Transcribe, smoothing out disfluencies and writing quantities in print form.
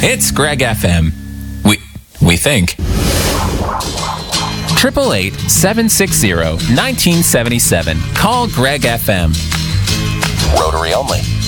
It's Greg FM. We think. 888-760-1977. Call Greg FM. Rotary only.